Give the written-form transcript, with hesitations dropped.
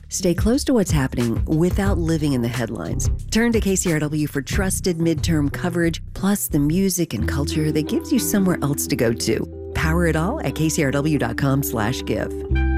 Stay close to what's happening without living in the headlines. Turn to KCRW for trusted midterm coverage, plus the music and culture that gives you somewhere else to go to. Power it all at kcrw.com/give.